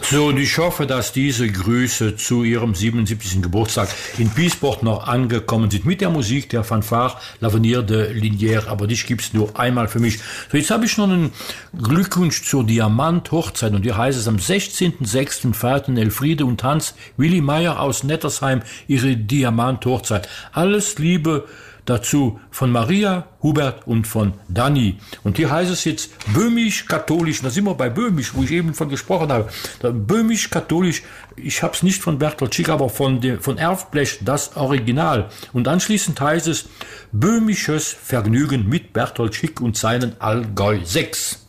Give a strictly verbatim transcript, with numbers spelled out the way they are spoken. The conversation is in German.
So, und ich hoffe, dass diese Grüße zu Ihrem siebenundsiebzigsten Geburtstag in Piesport noch angekommen sind. Mit der Musik der Fanfare L'Avenir de Linière. Aber dich gibt's nur einmal für mich. So, jetzt habe ich noch einen Glückwunsch zur Diamant-Hochzeit. Und hier heißt es, am sechzehnten sechsten feierten Elfriede und Hans Willi Meier aus Nettersheim ihre Diamant-Hochzeit. Alles Liebe dazu von Maria, Hubert und von Dani. Und hier heißt es jetzt böhmisch-katholisch, da sind wir bei böhmisch, wo ich eben von gesprochen habe. Böhmisch-katholisch, ich habe es nicht von Bertolt Schick, aber von, dem, von Erftblech, das Original. Und anschließend heißt es böhmisches Vergnügen mit Bertolt Schick und seinen Allgäu sechs.